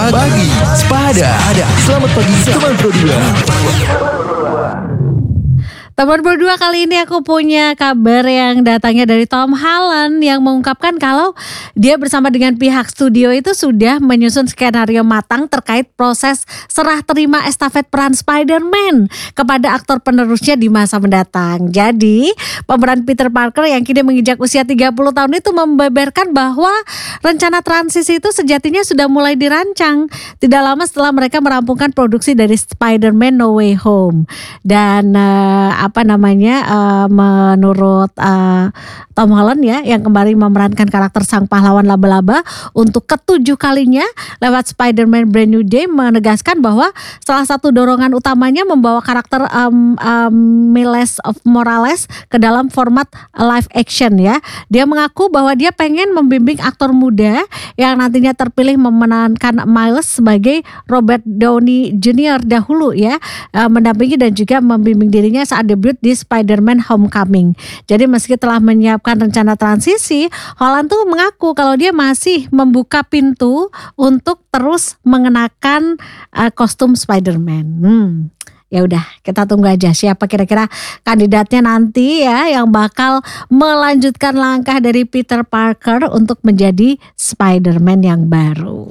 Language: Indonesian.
Pagi Sepada. Selamat pagi teman Pro 2. Teman berdua, kali ini aku punya kabar yang datangnya dari Tom Holland yang mengungkapkan kalau dia bersama dengan pihak studio itu sudah menyusun skenario matang terkait proses serah terima estafet peran Spider-Man kepada aktor penerusnya di masa mendatang. Jadi pemeran Peter Parker yang kini menginjak usia 30 tahun itu membeberkan bahwa rencana transisi itu sejatinya sudah mulai dirancang tidak lama setelah mereka merampungkan produksi dari Spider-Man No Way Home. Dan menurut Tom Holland ya, yang kembali memerankan karakter sang pahlawan laba-laba untuk ke-7 kalinya lewat Spider-Man Brand New Day, menegaskan bahwa salah satu dorongan utamanya membawa karakter Miles Morales ke dalam format live action ya. Dia mengaku bahwa dia pengen membimbing aktor muda yang nantinya terpilih memenangkan Miles sebagai Robert Downey Jr. dahulu ya, mendampingi dan juga membimbing dirinya saat debut di Spider-Man Homecoming. Jadi meski telah menyiapkan rencana transisi, Holland tuh mengaku kalau dia masih membuka pintu untuk terus mengenakan kostum Spider-Man. Ya udah, kita tunggu aja siapa kira-kira kandidatnya nanti ya yang bakal melanjutkan langkah dari Peter Parker untuk menjadi Spider-Man yang baru.